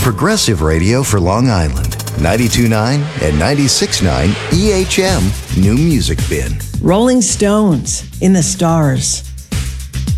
Progressive radio for Long Island. 92.9 and 96.9 EHM New Music Bin. Rolling Stones, In the Stars.